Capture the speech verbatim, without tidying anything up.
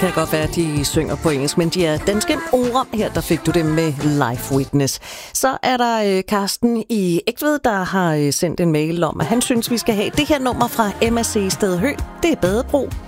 kan godt være, at de synger på engelsk, men de er danske ord. Her der fik du dem med Live Witness. Så er der øh, Carsten i Egtved, der har øh, sendt en mail om, at han synes, vi skal have det her nummer fra M A C Stedhø. Det er Badebro